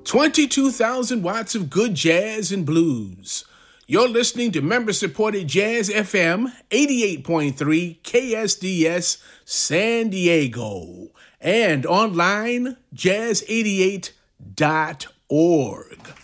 22,000 watts of good jazz and blues. You're listening to member-supported Jazz FM 88.3 KSDS San Diego and online jazz88.org.